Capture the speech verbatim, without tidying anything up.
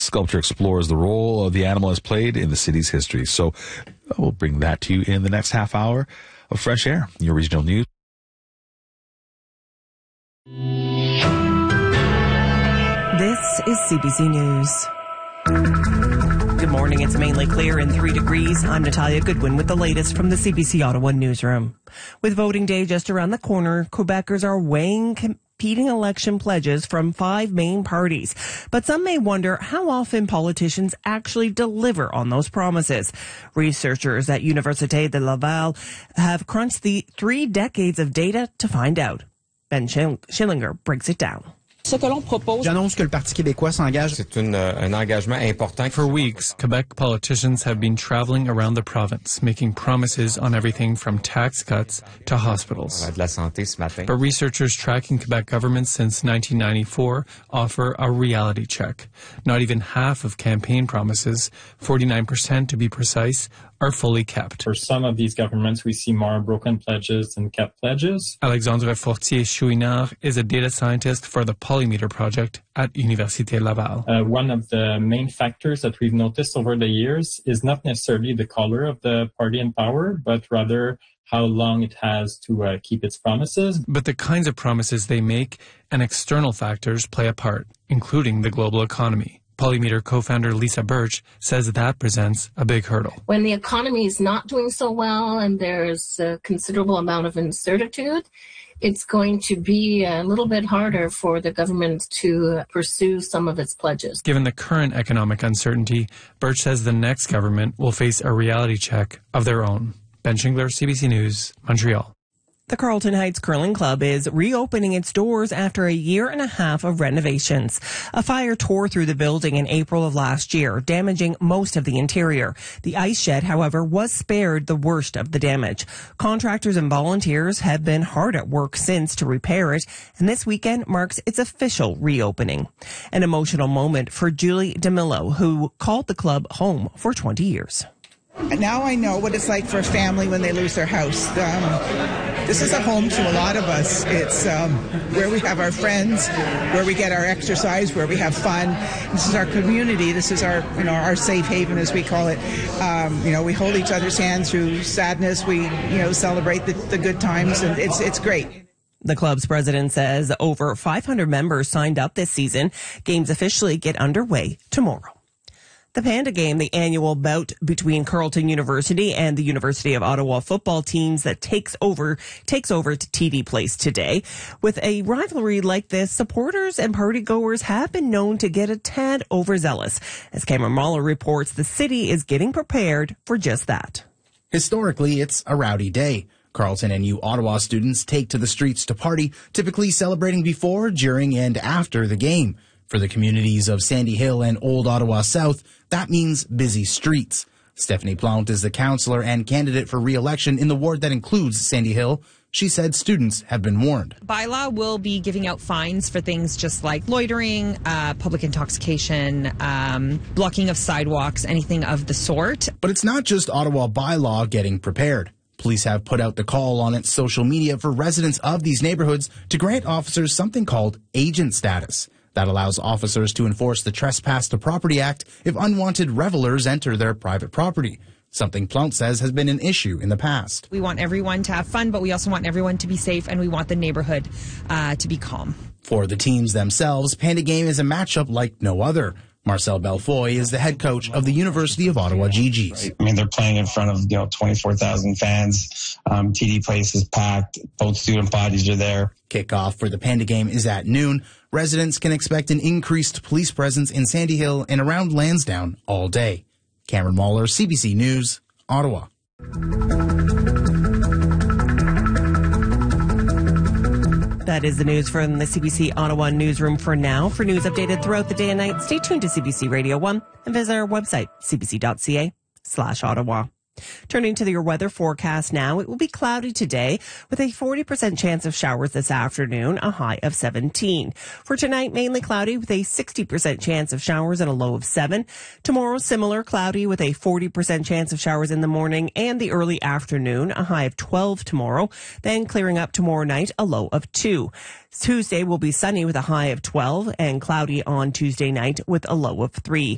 Sculpture explores the role of the animal has played in the city's history. So we'll bring that to you in the next half hour of Fresh Air, your regional news. This is C B C News. Good morning. It's mainly clear and three degrees. I'm Natalia Goodwin with the latest from the C B C Ottawa newsroom. With voting day just around the corner, Quebecers are weighing competing election pledges from five main parties. But some may wonder how often politicians actually deliver on those promises. Researchers at Université de Laval have crunched the three decades of data to find out. Ben Schillinger breaks it down. J'annonce que le Parti québécois s'engage. C'est une, un engagement important. For weeks, Quebec politicians have been traveling around the province, making promises on everything from tax cuts to hospitals. De la santé ce matin. But researchers tracking Quebec government since nineteen ninety-four offer a reality check. Not even half of campaign promises, forty-nine percent to be precise, are fully kept. For some of these governments, we see more broken pledges than kept pledges. Alexandre Fortier-Chouinard is a data scientist for the Polymeter project at Université Laval. Uh, one of the main factors that we've noticed over the years is not necessarily the color of the party in power, but rather how long it has to uh, keep its promises. But the kinds of promises they make and external factors play a part, including the global economy. Polymeter co-founder Lisa Birch says that presents a big hurdle. When the economy is not doing so well and there's a considerable amount of uncertainty, it's going to be a little bit harder for the government to pursue some of its pledges. Given the current economic uncertainty, Birch says the next government will face a reality check of their own. Ben Schingler, C B C News, Montreal. The Carlton Heights Curling Club is reopening its doors after a year and a half of renovations. A fire tore through the building in April of last year, damaging most of the interior. The ice shed, however, was spared the worst of the damage. Contractors and volunteers have been hard at work since to repair it, and this weekend marks its official reopening. An emotional moment for Julie DeMillo, who called the club home for twenty years. Now I know what it's like for a family when they lose their house. Um, this is a home to a lot of us. It's um, where we have our friends, where we get our exercise, where we have fun. This is our community. This is our, you know, our safe haven, as we call it. Um, you know, we hold each other's hands through sadness. We, you know, celebrate the, the good times, and it's it's great. The club's president says over five hundred members signed up this season. Games officially get underway tomorrow. The Panda Game, the annual bout between Carleton University and the University of Ottawa football teams that takes over takes over to T D Place today. With a rivalry like this, supporters and partygoers have been known to get a tad overzealous. As Cameron Mahler reports, the city is getting prepared for just that. Historically, it's a rowdy day. Carleton and U Ottawa students take to the streets to party, typically celebrating before, during, and after the game. For the communities of Sandy Hill and Old Ottawa South, that means busy streets. Stephanie Plante is the councillor and candidate for re-election in the ward that includes Sandy Hill. She said students have been warned. Bylaw will be giving out fines for things just like loitering, uh, public intoxication, um, blocking of sidewalks, anything of the sort. But it's not just Ottawa bylaw getting prepared. Police have put out the call on its social media for residents of these neighborhoods to grant officers something called agent status. That allows officers to enforce the Trespass to Property Act if unwanted revelers enter their private property, something Plante says has been an issue in the past. We want everyone to have fun, but we also want everyone to be safe, and we want the neighborhood uh, to be calm. For the teams themselves, Panda Game is a matchup like no other. Marcel Belfoy is the head coach of the University of Ottawa G Gs. I mean, they're playing in front of, you know, twenty-four thousand fans. Um, T D Place is packed. Both student bodies are there. Kickoff for the Panda Game is at noon. Residents can expect an increased police presence in Sandy Hill and around Lansdowne all day. Cameron Mahler, C B C News, Ottawa. That is the news from the C B C Ottawa newsroom for now. For news updated throughout the day and night, stay tuned to C B C Radio one and visit our website, cbc.ca slash Ottawa. Turning to your weather forecast now, it will be cloudy today with a forty percent chance of showers this afternoon, a high of seventeen. For tonight, mainly cloudy with a sixty percent chance of showers and a low of seven. Tomorrow, similar, cloudy with a forty percent chance of showers in the morning and the early afternoon, a high of twelve tomorrow. Then clearing up tomorrow night, a low of two. Tuesday will be sunny with a high of twelve and cloudy on Tuesday night with a low of three.